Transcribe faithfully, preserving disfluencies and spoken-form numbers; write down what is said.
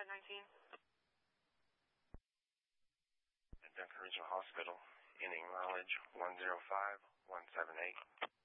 five nineteen. Duncan Regional Hospital, ending mileage one zero five one seven eight.